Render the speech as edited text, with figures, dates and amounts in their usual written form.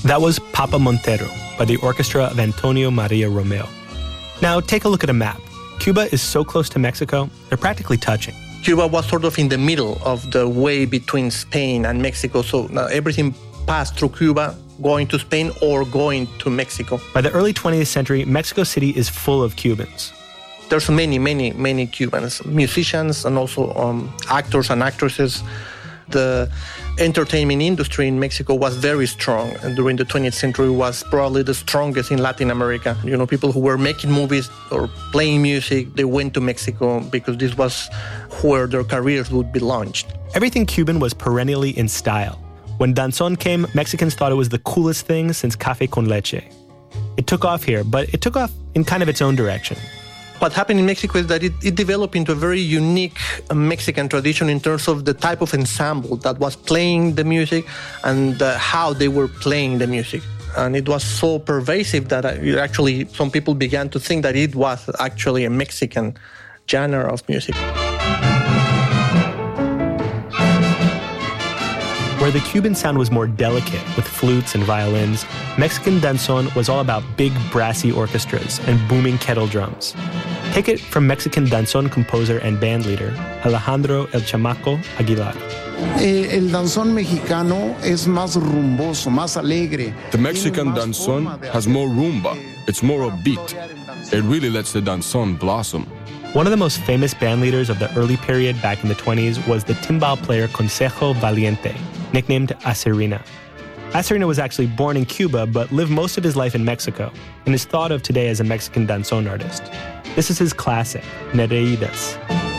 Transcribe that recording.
That was Papa Montero by the orchestra of Antonio Maria Romeo. Now take a look at a map. Cuba is so close to Mexico, they're practically touching. Cuba was sort of in the middle of the way between Spain and Mexico, so everything passed through Cuba, going to Spain or going to Mexico. By the early 20th century, Mexico City is full of Cubans. There's many Cubans, musicians and also actors and actresses. The entertainment industry in Mexico was very strong, and during the 20th century was probably the strongest in Latin America. You know, people who were making movies or playing music, they went to Mexico because this was where their careers would be launched. Everything Cuban was perennially in style. When danzón came, Mexicans thought it was the coolest thing since café con leche. It took off here, but it took off in kind of its own direction. What happened in Mexico is that it developed into a very unique Mexican tradition in terms of the type of ensemble that was playing the music and how they were playing the music. And it was so pervasive that actually some people began to think that it was actually a Mexican genre of music. Where the Cuban sound was more delicate with flutes and violins, Mexican danzón was all about big brassy orchestras and booming kettle drums. Take it from Mexican danzón composer and bandleader Alejandro El Chamaco Aguilar. El danzón mexicano es más rumboso, más alegre. The Mexican danzón has more rumba. It's more upbeat. It really lets the danzón blossom. One of the most famous bandleaders of the early period back in the 20s was the timbal player Consejo Valiente, nicknamed Acerina. Acerina was actually born in Cuba but lived most of his life in Mexico and is thought of today as a Mexican danzón artist. This is his classic, Nereidas.